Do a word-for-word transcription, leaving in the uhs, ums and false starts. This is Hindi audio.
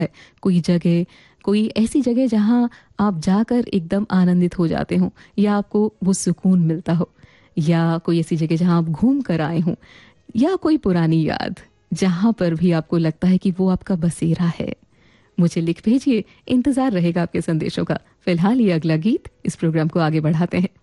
कोई जगह, कोई ऐसी जगह जहां आप जाकर एकदम आनंदित हो जाते हो या आपको वो सुकून मिलता हो, या कोई ऐसी जगह जहां आप घूम कर आए हो, या कोई पुरानी याद जहां पर भी आपको लगता है कि वो आपका बसेरा है। मुझे लिख भेजिए, इंतजार रहेगा आपके संदेशों का। फिलहाल ये अगला गीत इस प्रोग्राम को आगे बढ़ाते हैं।